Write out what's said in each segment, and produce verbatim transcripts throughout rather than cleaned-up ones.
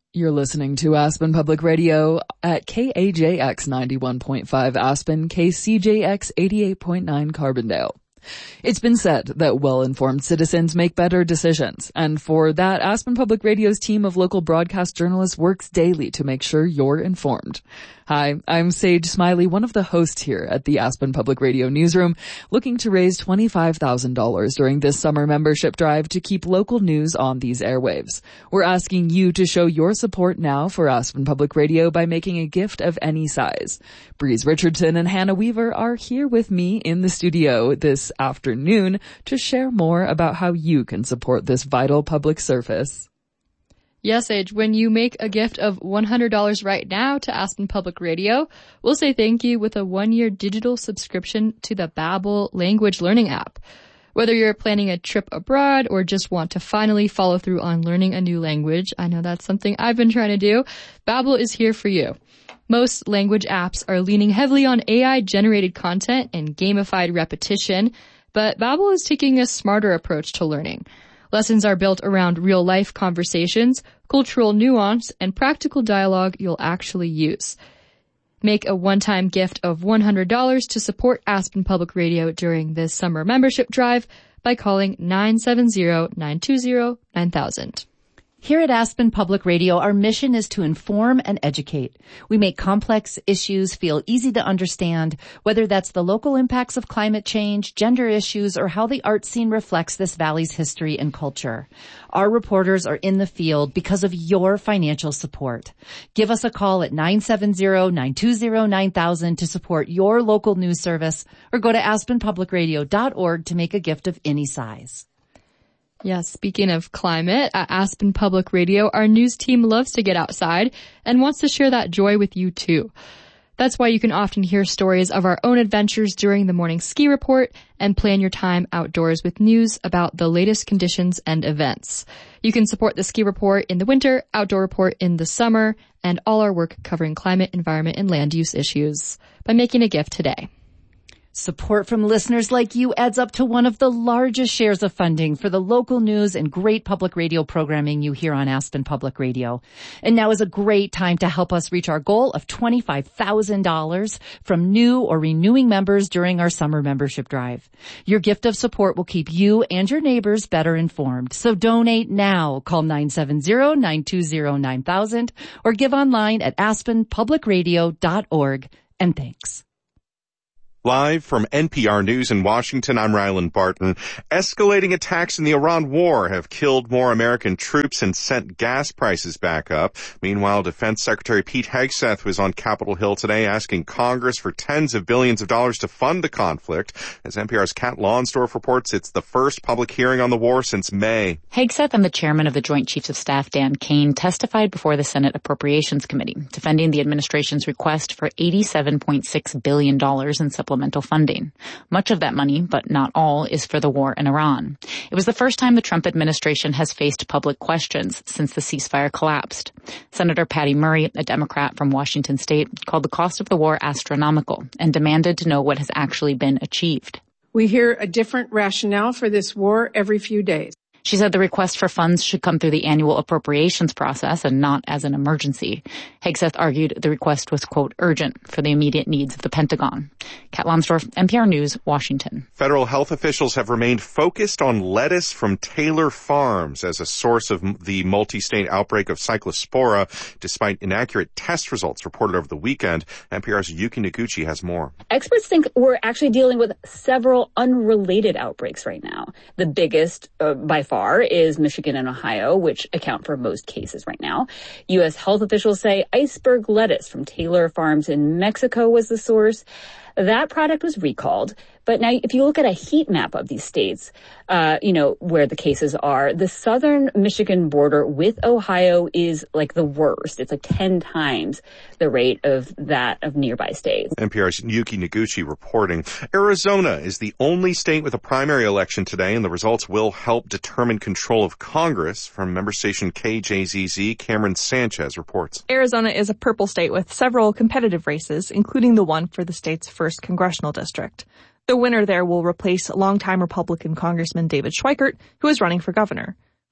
You're listening to Aspen Public Radio at K A J X ninety-one point five Aspen, K C J X eighty-eight point nine Carbondale. It's been said that well-informed citizens make better decisions, and for that, Aspen Public Radio's team of local broadcast journalists works daily to make sure you're informed. Hi, I'm Sage Smiley, one of the hosts here at the Aspen Public Radio newsroom, looking to raise twenty-five thousand dollars during this summer membership drive to keep local news on these airwaves. We're asking you to show your support now for Aspen Public Radio by making a gift of any size. Breeze Richardson and Hannah Weaver are here with me in the studio this afternoon to share more about how you can support this vital public service. Yes, Sage, when you make a gift of one hundred dollars right now to Aspen Public Radio, we'll say thank you with a one-year digital subscription to the Babbel language learning app. Whether you're planning a trip abroad or just want to finally follow through on learning a new language, I know that's something I've been trying to do, Babbel is here for you. Most language apps are leaning heavily on A I-generated content and gamified repetition, but Babbel is taking a smarter approach to learning. Lessons are built around real-life conversations, cultural nuance, and practical dialogue you'll actually use. Make a one-time gift of one hundred dollars to support Aspen Public Radio during this summer membership drive by calling nine seven zero, nine two zero, nine thousand. Here at Aspen Public Radio, our mission is to inform and educate. We make complex issues feel easy to understand, whether that's the local impacts of climate change, gender issues, or how the art scene reflects this valley's history and culture. Our reporters are in the field because of your financial support. Give us a call at nine seven zero, nine two zero, nine thousand to support your local news service, or go to aspen public radio dot org to make a gift of any size. Yes, speaking of climate, at Aspen Public Radio, our news team loves to get outside and wants to share that joy with you too. That's why you can often hear stories of our own adventures during the morning ski report and plan your time outdoors with news about the latest conditions and events. You can support the ski report in the winter, outdoor report in the summer, and all our work covering climate, environment, and land use issues by making a gift today. Support from listeners like you adds up to one of the largest shares of funding for the local news and great public radio programming you hear on Aspen Public Radio. And now is a great time to help us reach our goal of twenty-five thousand dollars from new or renewing members during our summer membership drive. Your gift of support will keep you and your neighbors better informed. So donate now. Call nine seven zero, nine two zero, nine thousand or give online at aspen public radio dot org. And thanks. Live from N P R News in Washington, I'm Ryland Barton. Escalating attacks in the Iran war have killed more American troops and sent gas prices back up. Meanwhile, Defense Secretary Pete Hegseth was on Capitol Hill today asking Congress for tens of billions of dollars to fund the conflict. As N P R's Kat Lonsdorf reports, it's the first public hearing on the war since May. Hegseth and the chairman of the Joint Chiefs of Staff, Dan Kane, testified before the Senate Appropriations Committee, defending the administration's request for eighty-seven point six billion dollars in supplemental funding. Much of that money, but not all, is for the war in Iran. It was the first time the Trump administration has faced public questions since the ceasefire collapsed. Senator Patty Murray, a Democrat from Washington State, called the cost of the war astronomical and demanded to know what has actually been achieved. We hear a different rationale for this war every few days. She said the request for funds should come through the annual appropriations process and not as an emergency. Hegseth argued the request was, quote, urgent for the immediate needs of the Pentagon. Kat Lonsdorf, N P R News, Washington. Federal health officials have remained focused on lettuce from Taylor Farms as a source of the multi-state outbreak of Cyclospora, despite inaccurate test results reported over the weekend. N P R's Yuki Noguchi has more. Experts think we're actually dealing with several unrelated outbreaks right now. The biggest, uh, by far, is Michigan and Ohio, which account for most cases right now. U S health officials say iceberg lettuce from Taylor Farms in Mexico was the source. That product was recalled. But now if you look at a heat map of these states, uh, you know, where the cases are, the southern Michigan border with Ohio is like the worst. It's like ten times the rate of that of nearby states. N P R's Yuki Noguchi reporting. Arizona is the only state with a primary election today, and the results will help determine control of Congress. From member station K J Z Z, Cameron Sanchez reports. Arizona is a purple state with several competitive races, including the one for the state's first congressional district. The winner there will replace longtime Republican Congressman David Schweikert, who is running for governor.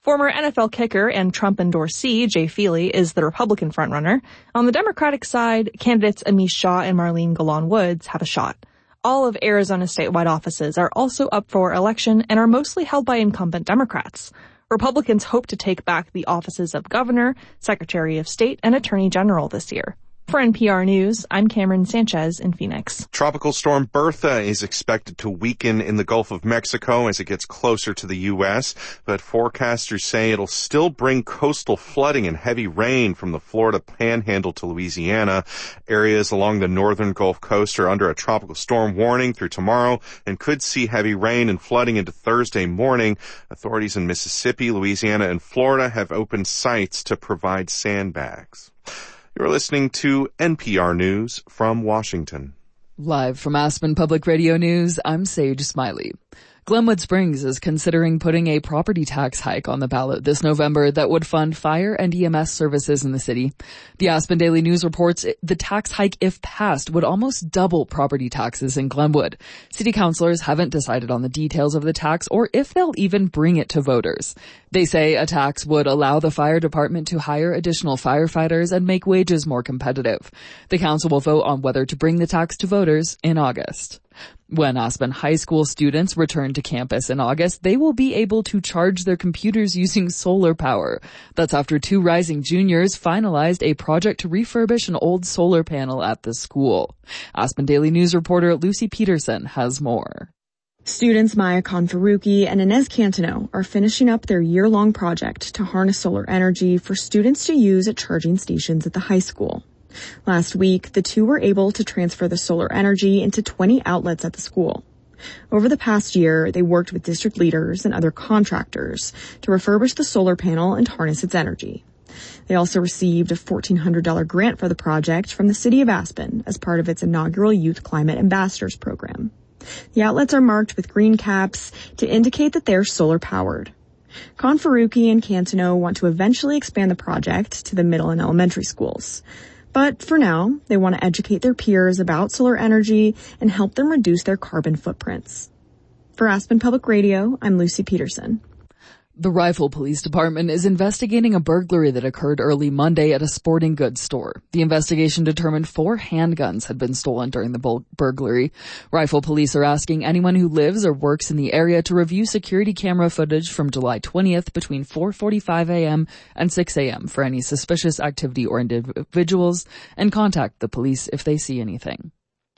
Former N F L kicker and Trump endorsee Jay Feely is the Republican frontrunner. On the Democratic side, candidates Amish Shaw and Marlene Golan Woods have a shot. All of Arizona's statewide offices are also up for election and are mostly held by incumbent Democrats. Republicans hope to take back the offices of Governor, Secretary of State, and Attorney General this year. For N P R News, I'm Cameron Sanchez in Phoenix. Tropical storm Bertha is expected to weaken in the Gulf of Mexico as it gets closer to the U S, but forecasters say it'll still bring coastal flooding and heavy rain from the Florida Panhandle to Louisiana. Areas along the northern Gulf Coast are under a tropical storm warning through tomorrow and could see heavy rain and flooding into Thursday morning. Authorities in Mississippi, Louisiana, and Florida have opened sites to provide sandbags. You're listening to N P R News from Washington. Live from Aspen Public Radio News, I'm Sage Smiley. Glenwood Springs is considering putting a property tax hike on the ballot this November that would fund fire and E M S services in the city. The Aspen Daily News reports the tax hike, if passed, would almost double property taxes in Glenwood. City councilors haven't decided on the details of the tax or if they'll even bring it to voters. They say a tax would allow the fire department to hire additional firefighters and make wages more competitive. The council will vote on whether to bring the tax to voters in August. When Aspen High School students return to campus in August, they will be able to charge their computers using solar power. That's after two rising juniors finalized a project to refurbish an old solar panel at the school. Aspen Daily News reporter Lucy Peterson has more. Students Maya Confaruqi and Inez Cantino are finishing up their year-long project to harness solar energy for students to use at charging stations at the high school. Last week, the two were able to transfer the solar energy into twenty outlets at the school. Over the past year, they worked with district leaders and other contractors to refurbish the solar panel and harness its energy. They also received a fourteen hundred dollars grant for the project from the city of Aspen as part of its inaugural Youth Climate Ambassadors program. The outlets are marked with green caps to indicate that they're solar-powered. Confaruqi and Cantino want to eventually expand the project to the middle and elementary schools. But for now, they want to educate their peers about solar energy and help them reduce their carbon footprints. For Aspen Public Radio, I'm Lucy Peterson. The Rifle Police Department is investigating a burglary that occurred early Monday at a sporting goods store. The investigation determined four handguns had been stolen during the bur- burglary. Rifle Police are asking anyone who lives or works in the area to review security camera footage from July twentieth between four forty-five a.m. and six a.m. for any suspicious activity or individuals, and contact the police if they see anything.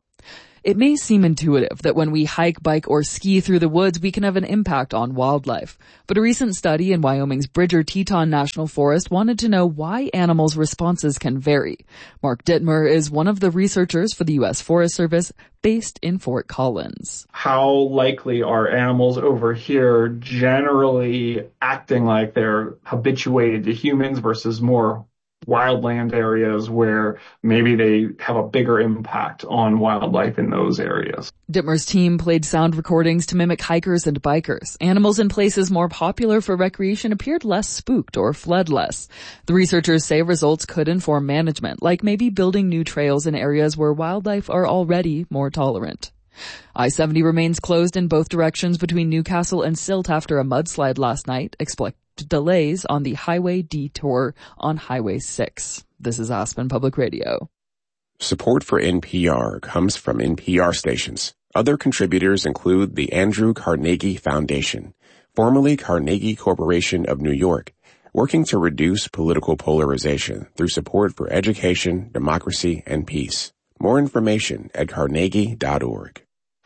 It may seem intuitive that when we hike, bike, or ski through the woods, we can have an impact on wildlife. But a recent study in Wyoming's Bridger-Teton National Forest wanted to know why animals' responses can vary. Mark Dittmer is one of the researchers for the U S Forest Service based in Fort Collins. How likely are animals over here generally acting like they're habituated to humans versus more wildland areas where maybe they have a bigger impact on wildlife in those areas? Dittmer's team played sound recordings to mimic hikers and bikers. Animals in places more popular for recreation appeared less spooked or fled less. The researchers say results could inform management, like maybe building new trails in areas where wildlife are already more tolerant. I seventy remains closed in both directions between Newcastle and Silt after a mudslide last night. Expect delays on the highway detour on Highway six. This is Aspen Public Radio. Support for N P R comes from N P R stations. Other contributors include the Andrew Carnegie Foundation, formerly Carnegie Corporation of New York, working to reduce political polarization through support for education, democracy, and peace. More information at carnegie dot org.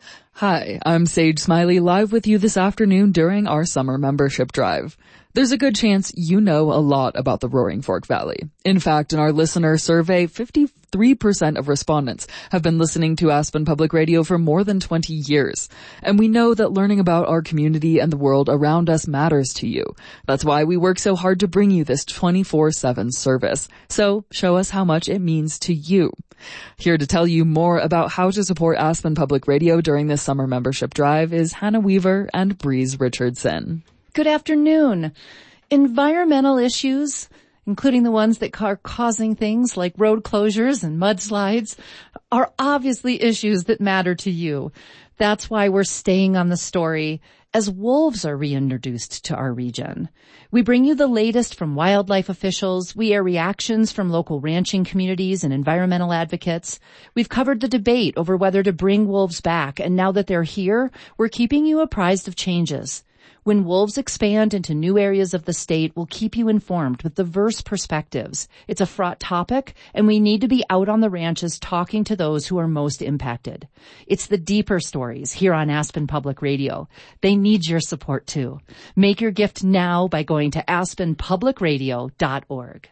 Hi, I'm Sage Smiley, live with you this afternoon during our summer membership drive. There's a good chance you know a lot about the Roaring Fork Valley. In fact, in our listener survey, fifty-three percent of respondents have been listening to Aspen Public Radio for more than twenty years. And we know that learning about our community and the world around us matters to you. That's why we work so hard to bring you this twenty-four seven service. So show us how much it means to you. Here to tell you more about how to support Aspen Public Radio during this summer membership drive is Hannah Weaver and Breeze Richardson. Good afternoon. Environmental issues, including the ones that are causing things like road closures and mudslides, are obviously issues that matter to you. That's why we're staying on the story as wolves are reintroduced to our region. We bring you the latest from wildlife officials. We air reactions from local ranching communities and environmental advocates. We've covered the debate over whether to bring wolves back, and now that they're here, we're keeping you apprised of changes. When wolves expand into new areas of the state, we'll keep you informed with diverse perspectives. It's a fraught topic, and we need to be out on the ranches talking to those who are most impacted. It's the deeper stories here on Aspen Public Radio. They need your support too. Make your gift now by going to aspen public radio dot org.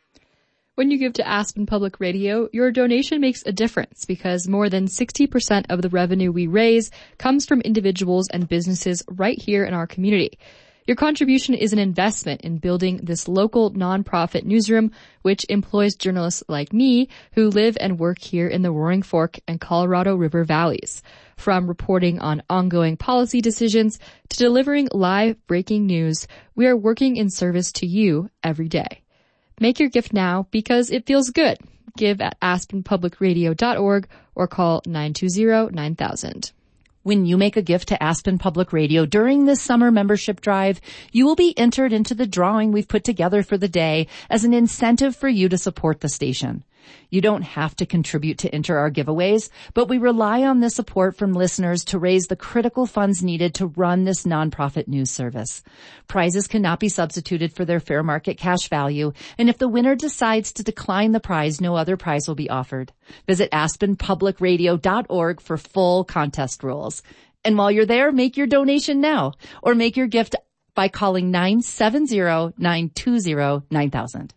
When you give to Aspen Public Radio, your donation makes a difference because more than sixty percent of the revenue we raise comes from individuals and businesses right here in our community. Your contribution is an investment in building this local nonprofit newsroom, which employs journalists like me who live and work here in the Roaring Fork and Colorado River valleys. From reporting on ongoing policy decisions to delivering live breaking news, we are working in service to you every day. Make your gift now because it feels good. Give at aspen public radio dot org or call nine two zero, nine thousand. When you make a gift to Aspen Public Radio during this summer membership drive, you will be entered into the drawing we've put together for the day as an incentive for you to support the station. You don't have to contribute to enter our giveaways, but we rely on this support from listeners to raise the critical funds needed to run this nonprofit news service. Prizes cannot be substituted for their fair market cash value, and if the winner decides to decline the prize, no other prize will be offered. Visit aspen public radio dot org for full contest rules. And while you're there, make your donation now, or make your gift by calling nine seven zero, nine two zero, nine thousand.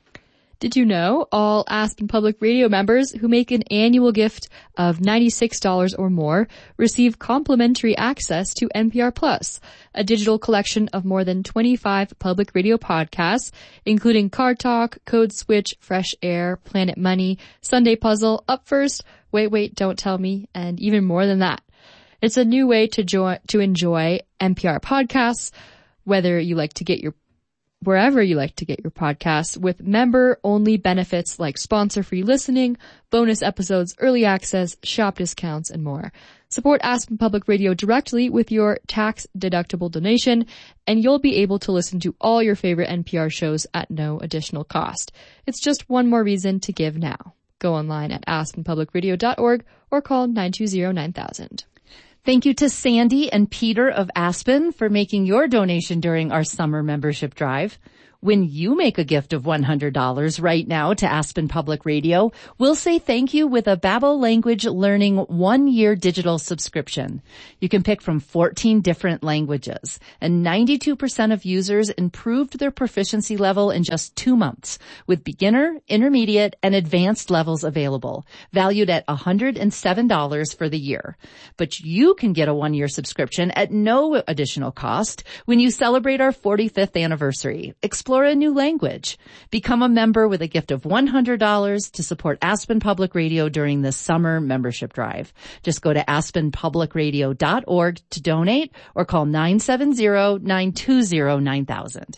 Did you know all Aspen Public Radio members who make an annual gift of ninety-six dollars or more receive complimentary access to N P R Plus, a digital collection of more than twenty-five public radio podcasts, including Car Talk, Code Switch, Fresh Air, Planet Money, Sunday Puzzle, Up First, Wait, Wait, Don't Tell Me, and even more than that. It's a new way to, jo- to enjoy N P R podcasts, whether you like to get your wherever you like to get your podcasts, with member-only benefits like sponsor-free listening, bonus episodes, early access, shop discounts, and more. Support Aspen Public Radio directly with your tax-deductible donation, and you'll be able to listen to all your favorite N P R shows at no additional cost. It's just one more reason to give now. Go online at aspen public radio dot org or call nine two zero, nine thousand. Thank you to Sandy and Peter of Aspen for making your donation during our summer membership drive. When you make a gift of one hundred dollars right now to Aspen Public Radio, we'll say thank you with a Babbel language learning one-year digital subscription. You can pick from fourteen different languages, and ninety-two percent of users improved their proficiency level in just two months, with beginner, intermediate, and advanced levels available, valued at one hundred seven dollars for the year. But you can get a one-year subscription at no additional cost when you celebrate our forty-fifth anniversary. Explore a new language. Become a member with a gift of one hundred dollars to support Aspen Public Radio during the summer membership drive. Just go to aspen public radio dot org to donate or call nine seven zero, nine two zero, nine thousand.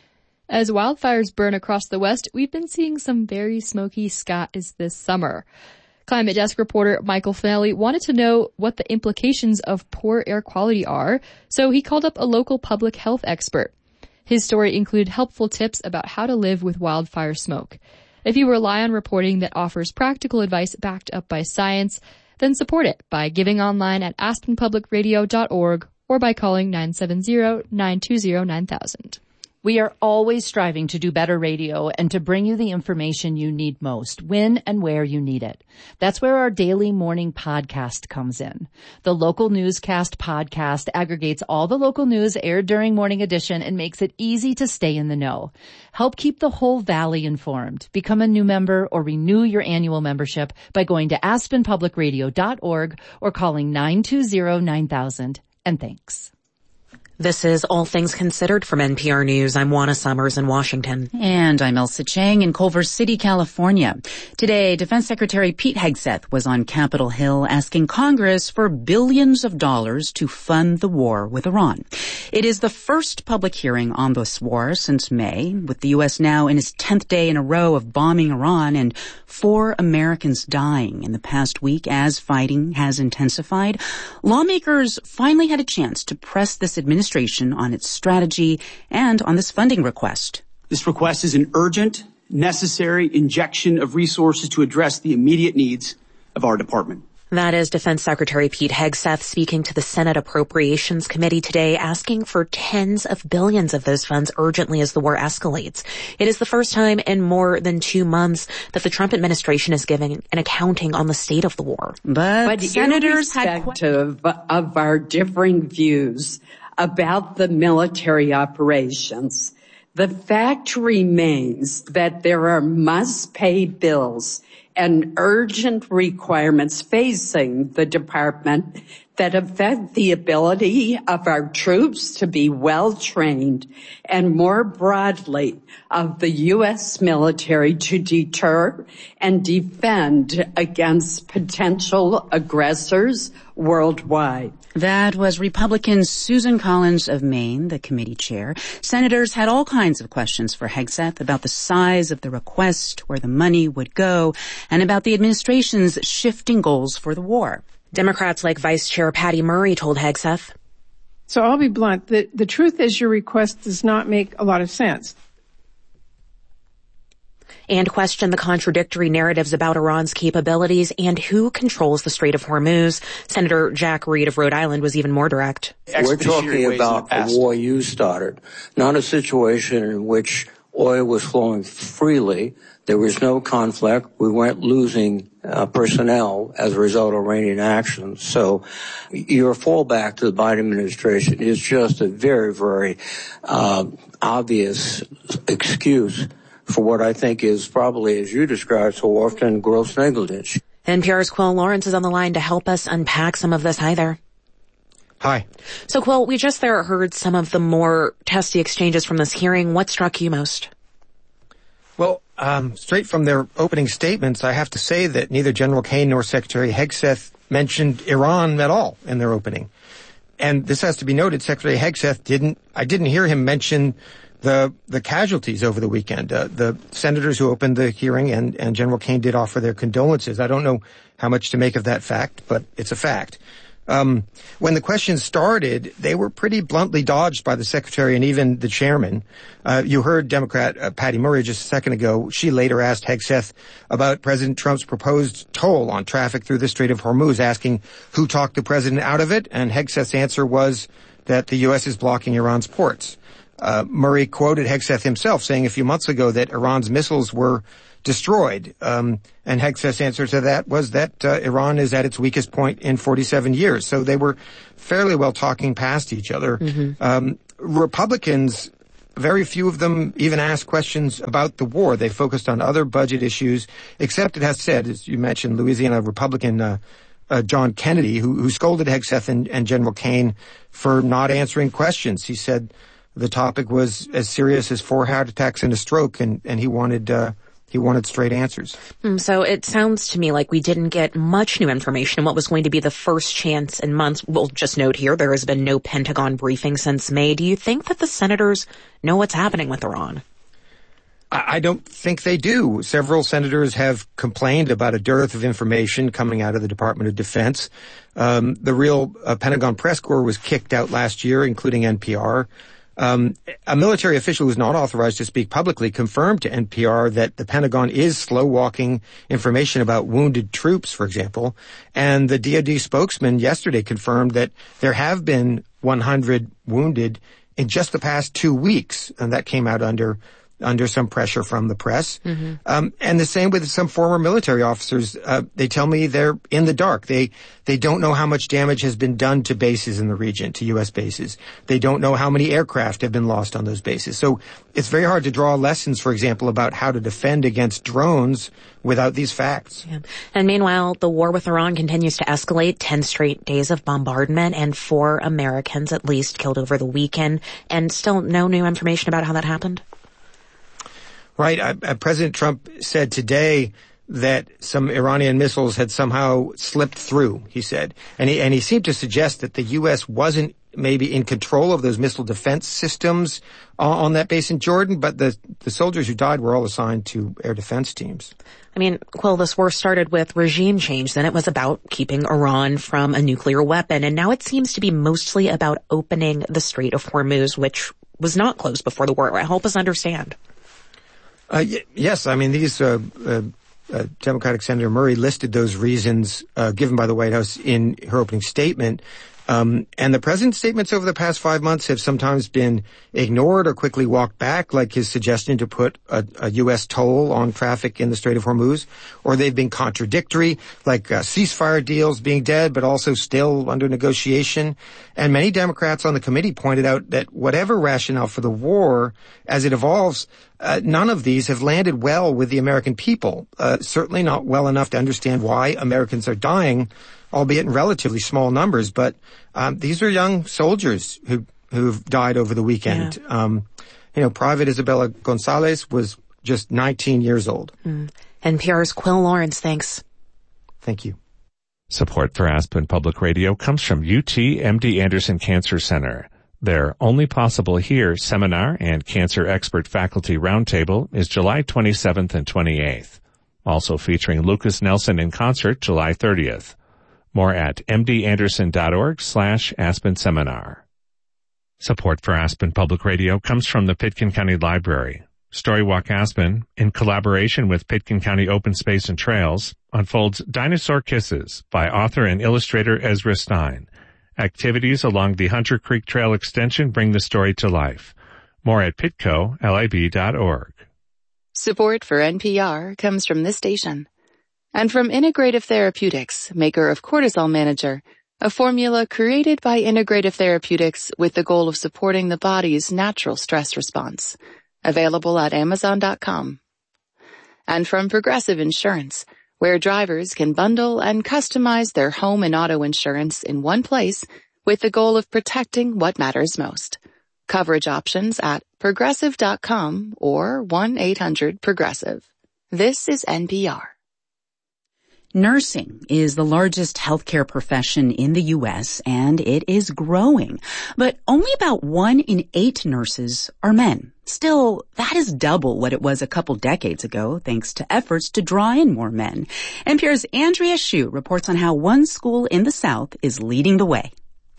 As wildfires burn across the West, we've been seeing some very smoky skies this summer. Climate Desk reporter Michael Finelli wanted to know what the implications of poor air quality are, so he called up a local public health expert. His story included helpful tips about how to live with wildfire smoke. If you rely on reporting that offers practical advice backed up by science, then support it by giving online at aspen public radio dot org or by calling nine seven zero, nine two zero, nine thousand. We are always striving to do better radio and to bring you the information you need most, when and where you need it. That's where our daily morning podcast comes in. The Local Newscast podcast aggregates all the local news aired during Morning Edition and makes it easy to stay in the know. Help keep the whole valley informed. Become a new member or renew your annual membership by going to aspen public radio dot org or calling nine two zero, nine thousand. And thanks. This is All Things Considered from N P R News. I'm Juana Summers in Washington. And I'm Elsa Chang in Culver City, California. Today, Defense Secretary Pete Hegseth was on Capitol Hill asking Congress for billions of dollars to fund the war with Iran. It is the first public hearing on this war since May, with the U S now in its tenth day in a row of bombing Iran and four Americans dying in the past week as fighting has intensified. Lawmakers finally had a chance to press this administration on its strategy and on this funding request. This request is an urgent, necessary injection of resources to address the immediate needs of our department. That is Defense Secretary Pete Hegseth speaking to the Senate Appropriations Committee today, asking for tens of billions of those funds urgently as the war escalates. It is the first time in more than two months that the Trump administration is giving an accounting on the state of the war. But, but senators had irrespective of our differing views about the military operations, the fact remains that there are must-pay bills and urgent requirements facing the department that affect the ability of our troops to be well-trained and more broadly of the U S military to deter and defend against potential aggressors worldwide. That was Republican Susan Collins of Maine, the committee chair. Senators had all kinds of questions for Hegseth about the size of the request, where the money would go, and about the administration's shifting goals for the war. Democrats like Vice Chair Patty Murray told Hegseth. So I'll be blunt. The, the truth is your request does not make a lot of sense. And questioned the contradictory narratives about Iran's capabilities and who controls the Strait of Hormuz. Senator Jack Reed of Rhode Island was even more direct. We're talking about a war you started, not a situation in which oil was flowing freely. There was no conflict. We weren't losing uh, personnel as a result of Iranian actions. So your fallback to the Biden administration is just a very, very uh, obvious excuse for what I think is probably, as you described so often, gross negligence. N P R's Quill Lawrence is on the line to help us unpack some of this. Hi there. Hi. So, Quill, we just there heard some of the more testy exchanges from this hearing. What struck you most? Well, um, straight from their opening statements, I have to say that neither General Kaine nor Secretary Hegseth mentioned Iran at all in their opening. And this has to be noted, Secretary Hegseth didn't, I didn't hear him mention the the casualties over the weekend. Uh, the senators who opened the hearing and, and General Kaine did offer their condolences. I don't know how much to make of that fact, but it's a fact. Um, when the questions started, they were pretty bluntly dodged by the secretary and even the chairman. Uh, you heard Democrat uh, Patty Murray just a second ago. She later asked Hegseth about President Trump's proposed toll on traffic through the Strait of Hormuz, asking who talked the president out of it, and Hegseth's answer was that the U S is blocking Iran's ports. Uh, Murray quoted Hegseth himself saying a few months ago that Iran's missiles were destroyed. Um, and Hegseth's answer to that was that uh, Iran is at its weakest point in forty-seven years. So they were fairly well talking past each other. Mm-hmm. Um, Republicans, very few of them even asked questions about the war. They focused on other budget issues, except it has said, as you mentioned, Louisiana Republican uh, uh, John Kennedy, who, who scolded Hegseth and, and General Kaine for not answering questions. He said the topic was as serious as four heart attacks and a stroke, and, and he wanted uh, he wanted straight answers. Mm, so it sounds to me like we didn't get much new information in what was going to be the first chance in months. We'll just note here, there has been no Pentagon briefing since May. Do you think that the senators know what's happening with Iran? I don't think they do. Several senators have complained about a dearth of information coming out of the Department of Defense. Um, the real uh, Pentagon press corps was kicked out last year, including N P R. Um, a military official who's not authorized to speak publicly confirmed to N P R that the Pentagon is slow-walking information about wounded troops, for example. And the D O D spokesman yesterday confirmed that there have been one hundred wounded in just the past two weeks. And that came out under under some pressure from the press. Mm-hmm. Um, and the same with some former military officers. Uh, they tell me they're in the dark. They, they don't know how much damage has been done to bases in the region, to U S bases. They don't know how many aircraft have been lost on those bases. So it's very hard to draw lessons, for example, about how to defend against drones without these facts. Yeah. And meanwhile, the war with Iran continues to escalate. Ten straight days of bombardment and four Americans at least killed over the weekend. And still no new information about how that happened? Right. I, I, President Trump said today that some Iranian missiles had somehow slipped through, he said. And he, and he seemed to suggest that the U S wasn't maybe in control of those missile defense systems on, on that base in Jordan, but the, the soldiers who died were all assigned to air defense teams. I mean, Quill, this war started with regime change. Then it was about keeping Iran from a nuclear weapon. And now it seems to be mostly about opening the Strait of Hormuz, which was not closed before the war. Help us understand. Uh, y- yes, I mean, these, uh, uh, uh, Democratic Senator Murray listed those reasons, uh, given by the White House in her opening statement. Um, and the president's statements over the past five months have sometimes been ignored or quickly walked back, like his suggestion to put a, a U S toll on traffic in the Strait of Hormuz, or they've been contradictory, like uh, ceasefire deals being dead, but also still under negotiation. And many Democrats on the committee pointed out that whatever rationale for the war, as it evolves, uh, none of these have landed well with the American people, uh, certainly not well enough to understand why Americans are dying, albeit in relatively small numbers. But um, these are young soldiers who who've died over the weekend. Yeah. Um, you know, Private Isabella Gonzalez was just nineteen years old. Mm. N P R's Quill Lawrence, thanks. Thank you. Support for Aspen Public Radio comes from U T M D Anderson Cancer Center. Their Only Possible Here seminar and Cancer Expert Faculty Roundtable is July twenty-seventh and twenty-eighth. Also featuring Lucas Nelson in concert July thirtieth. More at mdanderson.org slash Aspen Seminar. Support for Aspen Public Radio comes from the Pitkin County Library. Storywalk Aspen, in collaboration with Pitkin County Open Space and Trails, unfolds Dinosaur Kisses by author and illustrator Ezra Stein. Activities along the Hunter Creek Trail extension bring the story to life. More at pitco lib dot org. Support for N P R comes from this station. And from Integrative Therapeutics, maker of Cortisol Manager, a formula created by Integrative Therapeutics with the goal of supporting the body's natural stress response. Available at amazon dot com. And from Progressive Insurance, where drivers can bundle and customize their home and auto insurance in one place with the goal of protecting what matters most. Coverage options at progressive dot com or one eight hundred progressive. This is N P R. Nursing is the largest healthcare profession in the U S, and it is growing. But only about one in eight nurses are men. Still, that is double what it was a couple decades ago, thanks to efforts to draw in more men. N P R's Andrea Hsu reports on how one school in the South is leading the way.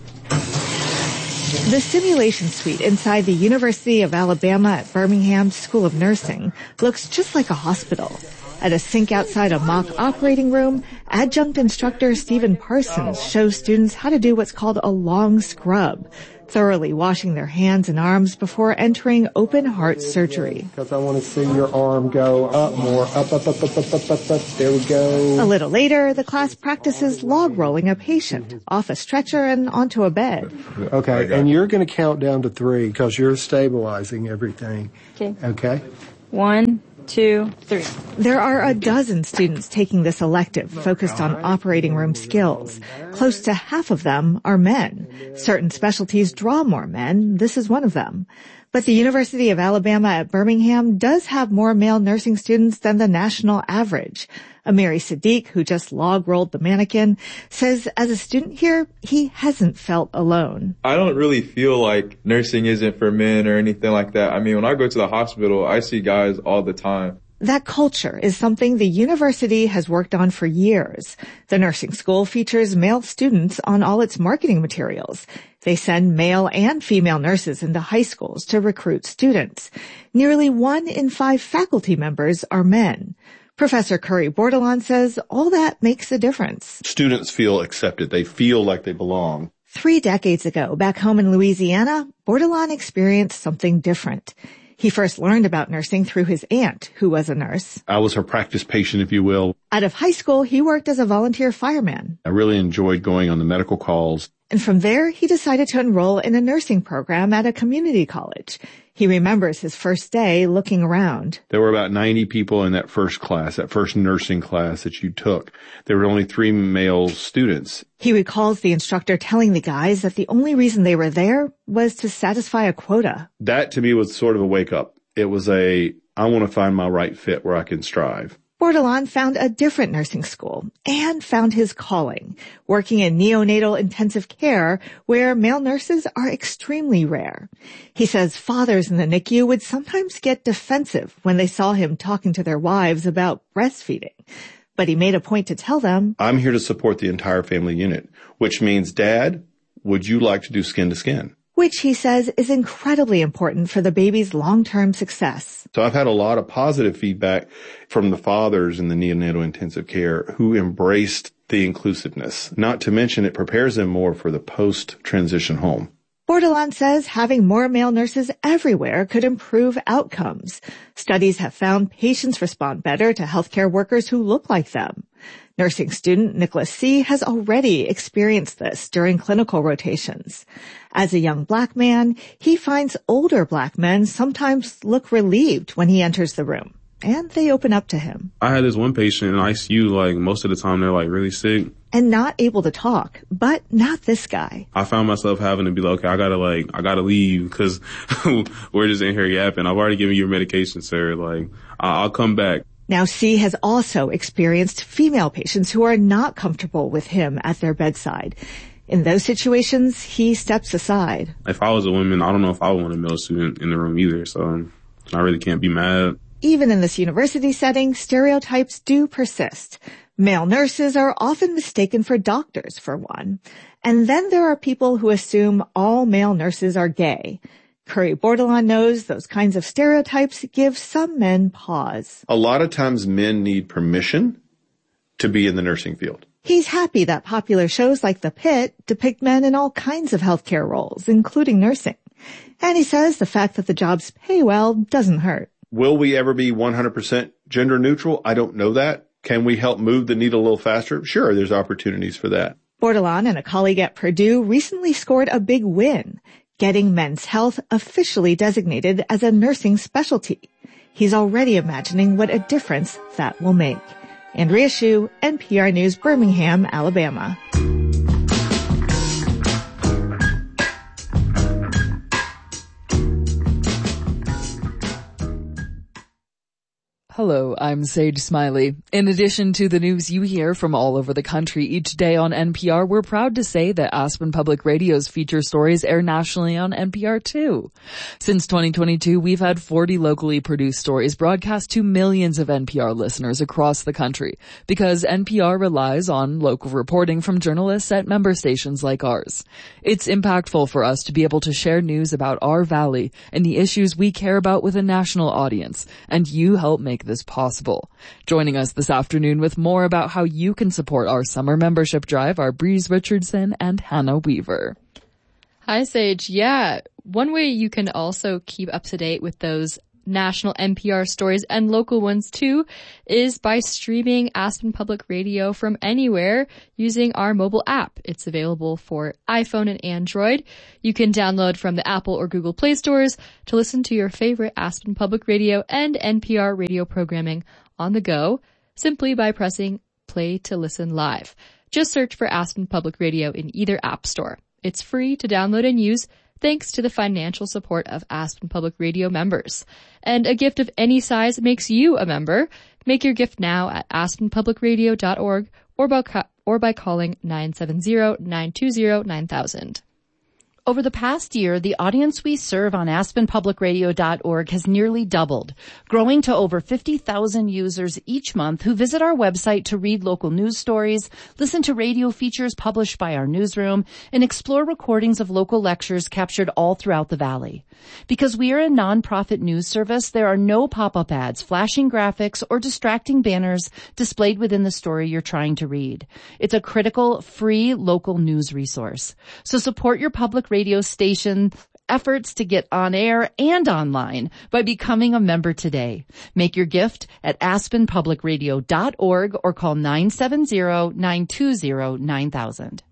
The simulation suite inside the University of Alabama at Birmingham School of Nursing looks just like a hospital. At a sink outside a mock operating room, adjunct instructor Stephen Parsons shows students how to do what's called a long scrub, thoroughly washing their hands and arms before entering open heart surgery. Because I want to see your arm go up more, up, up, up, up, up, up, up, up. There we go. A little later, the class practices log rolling a patient off a stretcher and onto a bed. Okay, and you're going to count down to three because you're stabilizing everything. Okay. Okay. One, two, three. There are a dozen students taking this elective focused on operating room skills. Close to half of them are men. Certain specialties draw more men. This is one of them. But the University of Alabama at Birmingham does have more male nursing students than the national average. Amiri Sadiq, who just log-rolled the mannequin, says as a student here, he hasn't felt alone. I don't really feel like nursing isn't for men or anything like that. I mean, when I go to the hospital, I see guys all the time. That culture is something the university has worked on for years. The nursing school features male students on all its marketing materials. They send male and female nurses into high schools to recruit students. Nearly one in five faculty members are men. Professor Curry Bordelon says all that makes a difference. Students feel accepted. They feel like they belong. Three decades ago, back home in Louisiana, Bordelon experienced something different. He first learned about nursing through his aunt, who was a nurse. I was her practice patient, if you will. Out of high school, he worked as a volunteer fireman. I really enjoyed going on the medical calls. And from there, he decided to enroll in a nursing program at a community college. He remembers his first day looking around. There were about ninety people in that first class, that first nursing class that you took. There were only three male students. He recalls the instructor telling the guys that the only reason they were there was to satisfy a quota. That to me was sort of a wake up. It was a, I want to find my right fit where I can strive. Bordelon found a different nursing school and found his calling, working in neonatal intensive care where male nurses are extremely rare. He says fathers in the N I C U would sometimes get defensive when they saw him talking to their wives about breastfeeding. But he made a point to tell them, I'm here to support the entire family unit, which means, Dad, would you like to do skin to skin? Which he says is incredibly important for the baby's long-term success. So I've had a lot of positive feedback from the fathers in the neonatal intensive care who embraced the inclusiveness. Not to mention it prepares them more for the post-transition home. Bordelon says having more male nurses everywhere could improve outcomes. Studies have found patients respond better to healthcare workers who look like them. Nursing student Nicholas C. has already experienced this during clinical rotations. As a young black man, he finds older black men sometimes look relieved when he enters the room, and they open up to him. I had this one patient in I C U, like most of the time they're like really sick. And not able to talk, but not this guy. I found myself having to be like, okay, I gotta like, I gotta leave because we're just in here yapping. I've already given you your medication, sir. Like, I'll come back. Now, C has also experienced female patients who are not comfortable with him at their bedside. In those situations, he steps aside. If I was a woman, I don't know if I would want a male student in the room either, so I really can't be mad. Even in this university setting, stereotypes do persist. Male nurses are often mistaken for doctors, for one. And then there are people who assume all male nurses are gay. Curry Bordelon knows those kinds of stereotypes give some men pause. A lot of times men need permission to be in the nursing field. He's happy that popular shows like The Pit depict men in all kinds of healthcare roles, including nursing. And he says the fact that the jobs pay well doesn't hurt. Will we ever be one hundred percent gender neutral? I don't know that. Can we help move the needle a little faster? Sure, there's opportunities for that. Bordelon and a colleague at Purdue recently scored a big win, getting Men's Health officially designated as a nursing specialty. He's already imagining what a difference that will make. Andrea Hsu, N P R News, Birmingham, Alabama. Hello, I'm Sage Smiley. In addition to the news you hear from all over the country each day on N P R, we're proud to say that Aspen Public Radio's feature stories air nationally on N P R too. Since twenty twenty-two, we've had forty locally produced stories broadcast to millions of N P R listeners across the country because N P R relies on local reporting from journalists at member stations like ours. It's impactful for us to be able to share news about our valley and the issues we care about with a national audience, and you help make this possible. Joining us this afternoon with more about how you can support our summer membership drive are Breeze Richardson and Hannah Weaver. Hi, Sage. Yeah, one way you can also keep up to date with those national N P R stories and local ones too is by streaming Aspen Public Radio from anywhere using our mobile app. It's available for iPhone and Android. You can download from the Apple or Google Play stores to listen to your favorite Aspen Public Radio and N P R radio programming on the go simply by pressing play to listen live. Just search for Aspen Public Radio in either app store. It's free to download and use, thanks to the financial support of Aspen Public Radio members. And a gift of any size makes you a member. Make your gift now at aspen public radio dot org or by, ca- or by calling nine seven zero, nine two zero, nine thousand. Over the past year, the audience we serve on aspen public radio dot org has nearly doubled, growing to over fifty thousand users each month who visit our website to read local news stories, listen to radio features published by our newsroom, and explore recordings of local lectures captured all throughout the valley. Because we are a nonprofit news service, there are no pop-up ads, flashing graphics, or distracting banners displayed within the story you're trying to read. It's a critical, free local news resource. So support your public radio station efforts to get on air and online by becoming a member today. Make your gift at aspen public radio dot org or call nine seven zero, nine two zero, nine thousand.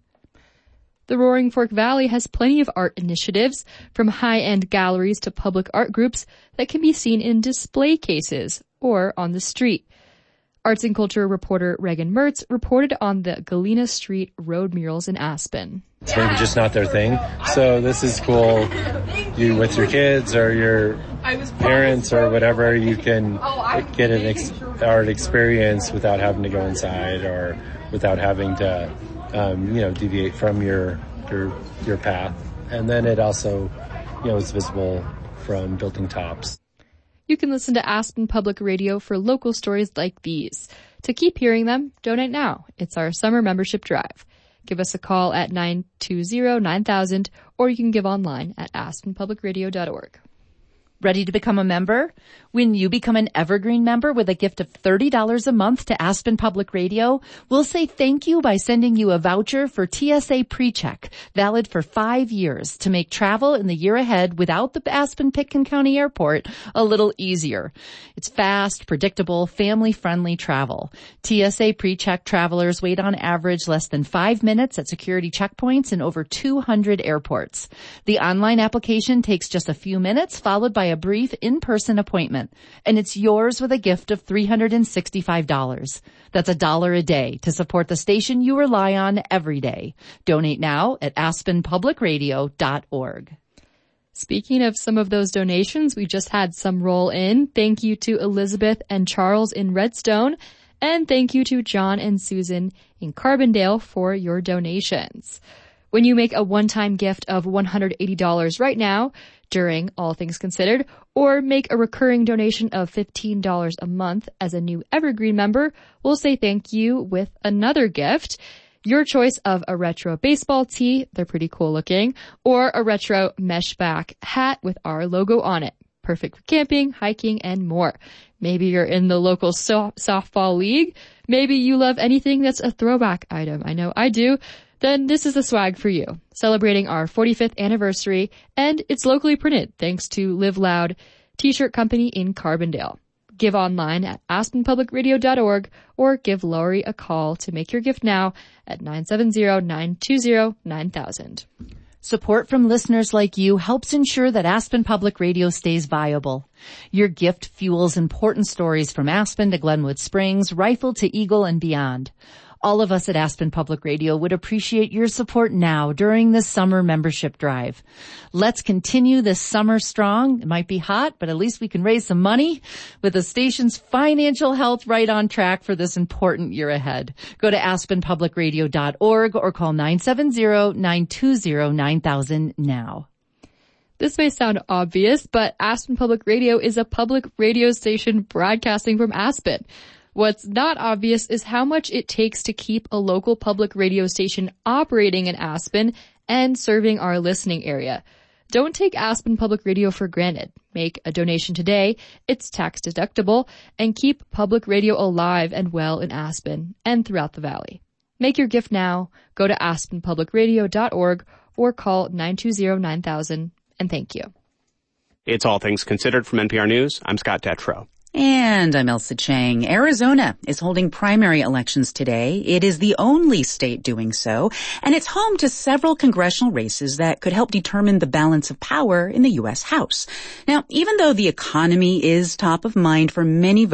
The Roaring Fork Valley has plenty of art initiatives, from high-end galleries to public art groups that can be seen in display cases or on the street. Arts and culture reporter Reagan Mertz reported on the Galena Street road murals in Aspen. It's maybe just not their thing, so this is cool. You, with your kids or your parents or whatever, you can get an ex- art experience without having to go inside or without having to, um, you know, deviate from your your your path. And then it also, you know, is visible from building tops. You can listen to Aspen Public Radio for local stories like these. To keep hearing them, donate now. It's our summer membership drive. Give us a call at nine two zero, nine thousand, or you can give online at aspen public radio dot org. Ready to become a member? When you become an Evergreen member with a gift of thirty dollars a month to Aspen Public Radio, we'll say thank you by sending you a voucher for T S A PreCheck, valid for five years, to make travel in the year ahead without the Aspen-Pitkin County Airport a little easier. It's fast, predictable, family-friendly travel. T S A PreCheck travelers wait on average less than five minutes at security checkpoints in over two hundred airports. The online application takes just a few minutes, followed by a brief in-person appointment. And it's yours with a gift of three hundred sixty-five dollars. That's a dollar a day to support the station you rely on every day. Donate now at aspen public radio dot org. Speaking of some of those donations, we just had some roll in. Thank you to Elizabeth and Charles in Redstone. And thank you to John and Susan in Carbondale for your donations. When you make a one-time gift of one hundred eighty dollars right now during All Things Considered, or make a recurring donation of fifteen dollars a month as a new Evergreen member, we'll say thank you with another gift. Your choice of a retro baseball tee, they're pretty cool looking, or a retro mesh back hat with our logo on it. Perfect for camping, hiking, and more. Maybe you're in the local so- softball league. Maybe you love anything that's a throwback item. I know I do. Then this is the swag for you. Celebrating our forty-fifth anniversary, and it's locally printed thanks to Live Loud T-shirt company in Carbondale. Give online at aspen public radio dot org or give Laurie a call to make your gift now at nine seven zero, nine two zero, nine thousand. Support from listeners like you helps ensure that Aspen Public Radio stays viable. Your gift fuels important stories from Aspen to Glenwood Springs, Rifle to Eagle, and beyond. All of us at Aspen Public Radio would appreciate your support now during this summer membership drive. Let's continue this summer strong. It might be hot, but at least we can raise some money with the station's financial health right on track for this important year ahead. Go to aspen public radio dot org or call nine seven zero, nine two zero, nine thousand now. This may sound obvious, but Aspen Public Radio is a public radio station broadcasting from Aspen. What's not obvious is how much it takes to keep a local public radio station operating in Aspen and serving our listening area. Don't take Aspen Public Radio for granted. Make a donation today. It's tax deductible, and keep public radio alive and well in Aspen and throughout the valley. Make your gift now. Go to aspen public radio dot org or call nine two zero, nine thousand, and thank you. It's All Things Considered from N P R News. I'm Scott Detrow. And I'm Elsa Chang. Arizona is holding primary elections today. It is the only state doing so, and it's home to several congressional races that could help determine the balance of power in the U S House. Now, even though the economy is top of mind for many voters,